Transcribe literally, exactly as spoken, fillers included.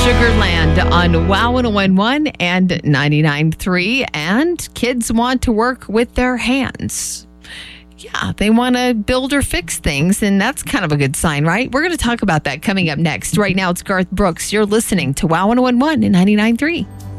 Sugarland on Wow one oh one one and ninety-nine point three. And kids want to work with their hands. Yeah, they want to build or fix things, and that's kind of a good sign, right? We're going to talk about that coming up next. Right now, it's Garth Brooks. You're listening to Wow one oh one one and ninety-nine point three.